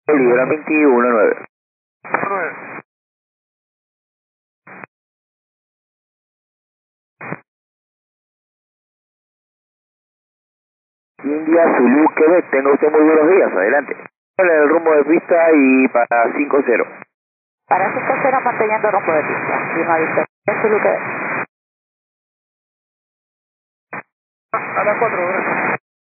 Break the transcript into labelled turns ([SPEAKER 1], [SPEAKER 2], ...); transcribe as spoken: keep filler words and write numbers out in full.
[SPEAKER 1] Libra veintiuno nueve.
[SPEAKER 2] nueve.
[SPEAKER 1] India, Zulu, Quebec, tenga usted muy buenos días, adelante. En el rumbo de pista y para cinco cero.
[SPEAKER 3] Para cinco cero manteniendo rumbo de pista. Y no hay usted. Zulu Quebec.
[SPEAKER 2] A las cuatro, gracias.